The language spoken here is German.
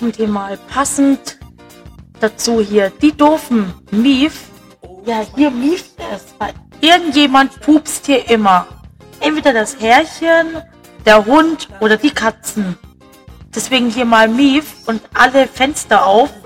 zum Thema passend dazu hier. Die doofen Mief. Ja, hier mieft es, weil irgendjemand pupst hier immer. Entweder das Herrchen, der Hund oder die Katzen. Deswegen hier mal Mief und alle Fenster auf.